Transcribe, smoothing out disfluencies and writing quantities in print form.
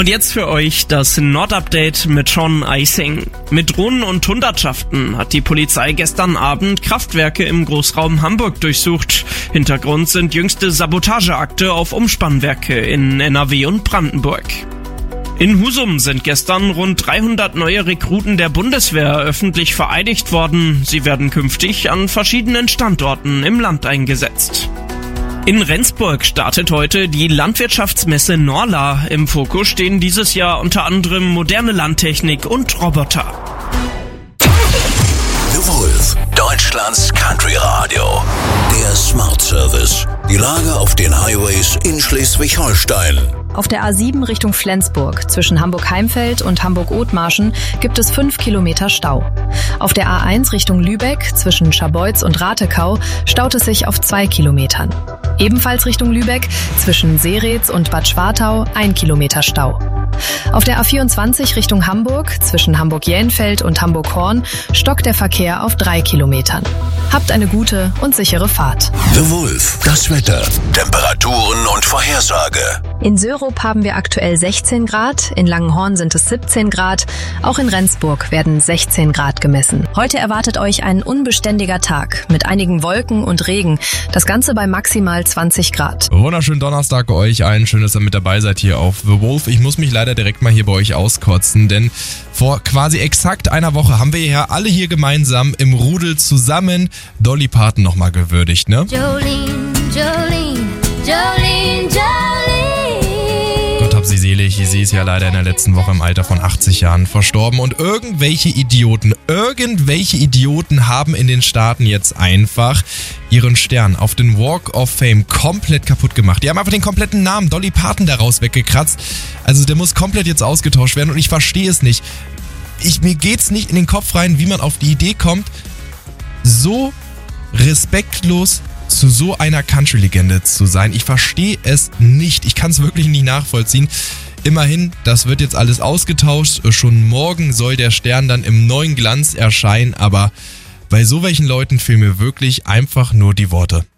Und jetzt für euch das Nordupdate mit Sean Eising. Mit Drohnen und Hundertschaften hat die Polizei gestern Abend Kraftwerke im Großraum Hamburg durchsucht. Hintergrund sind jüngste Sabotageakte auf Umspannwerke in NRW und Brandenburg. In Husum sind gestern rund 300 neue Rekruten der Bundeswehr öffentlich vereidigt worden. Sie werden künftig an verschiedenen Standorten im Land eingesetzt. In Rendsburg startet heute die Landwirtschaftsmesse Norla. Im Fokus stehen dieses Jahr unter anderem moderne Landtechnik und Roboter. The Wolf, Deutschlands Country Radio. Der Smart Service. Die Lage auf den Highways in Schleswig-Holstein. Auf der A7 Richtung Flensburg zwischen Hamburg-Heimfeld und Hamburg-Othmarschen gibt es 5 Kilometer Stau. Auf der A1 Richtung Lübeck zwischen Scharbeutz und Ratekau staut es sich auf 2 Kilometern. Ebenfalls Richtung Lübeck zwischen Seretz und Bad Schwartau 1 Kilometer Stau. Auf der A24 Richtung Hamburg zwischen Hamburg-Jähnfeld und Hamburg-Horn stockt der Verkehr auf 3 Kilometern. Habt eine gute und sichere Fahrt. The Wolf, das Wetter, Temperaturen und Vorhersage. In Sörup haben wir aktuell 16 Grad, in Langenhorn sind es 17 Grad, auch in Rendsburg werden 16 Grad gemessen. Heute erwartet euch ein unbeständiger Tag mit einigen Wolken und Regen, das Ganze bei maximal 20 Grad. Wunderschönen Donnerstag euch allen, schön, dass ihr mit dabei seid hier auf The Wolf. Ich muss mich leider direkt mal hier bei euch auskotzen, denn vor quasi exakt einer Woche haben wir ja alle hier gemeinsam im Rudel zusammen Dolly Parton nochmal gewürdigt, ne? Jolene, Jolene, Jolene, Jolene. Gott hab sie selig, sie ist ja leider in der letzten Woche im Alter von 80 Jahren verstorben und irgendwelche Idioten haben in den Staaten jetzt einfach ihren Stern auf den Walk of Fame komplett kaputt gemacht. Die haben einfach den kompletten Namen Dolly Parton daraus weggekratzt. Also der muss komplett jetzt ausgetauscht werden und ich verstehe es nicht. Mir geht's nicht in den Kopf rein, wie man auf die Idee kommt, so respektlos zu so einer Country-Legende zu sein. Ich verstehe es nicht. Ich kann es wirklich nicht nachvollziehen. Immerhin, das wird jetzt alles ausgetauscht. Schon morgen soll der Stern dann im neuen Glanz erscheinen, aber bei so welchen Leuten fehlen mir wirklich einfach nur die Worte.